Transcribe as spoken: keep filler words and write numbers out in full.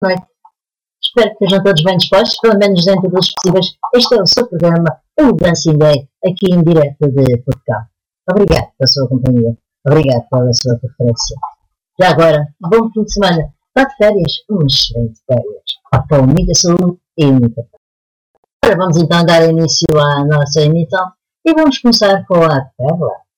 noite. Espero que estejam todos bem dispostos, pelo menos dentro dos possíveis. Este é o seu programa, o Dancing Day, aqui em direto de Portugal. Obrigado pela sua companhia. Obrigado pela sua preferência. Já agora, bom fim de semana. Está de férias? Um excelente férias. Com muita saúde e muita paz. Agora vamos então dar início à nossa emissão e vamos começar com a Pérola.